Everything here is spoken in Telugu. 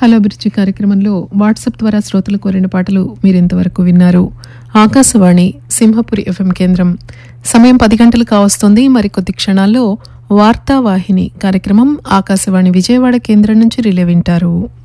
హలో అభిరుచి కార్యక్రమంలో వాట్సాప్ ద్వారా శ్రోతలు కోరిన పాటలు మీరింతవరకు విన్నారు. ఆకాశవాణి సింహపురి ఎఫ్ఎం కేంద్రం. సమయం 10 గంటలు కావస్తోంది. మరికొద్ది క్షణాల్లో వార్తావాహిని కార్యక్రమం ఆకాశవాణి విజయవాడ కేంద్రం నుంచి రిలే వింటారు.